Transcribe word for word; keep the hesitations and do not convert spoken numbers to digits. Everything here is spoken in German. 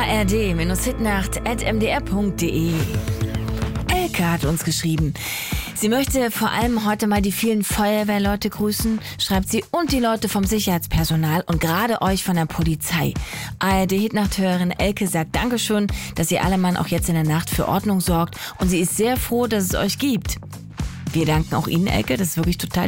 ard-hitnacht at m d r punkt d e. Elke hat uns geschrieben. Sie möchte vor allem heute mal die vielen Feuerwehrleute grüßen, schreibt sie, und die Leute vom Sicherheitspersonal und gerade euch von der Polizei. A R D-Hitnacht-Hörerin Elke sagt Dankeschön, dass ihr alle Mann auch jetzt in der Nacht für Ordnung sorgt und sie ist sehr froh, dass es euch gibt. Wir danken auch Ihnen, Elke, das ist wirklich total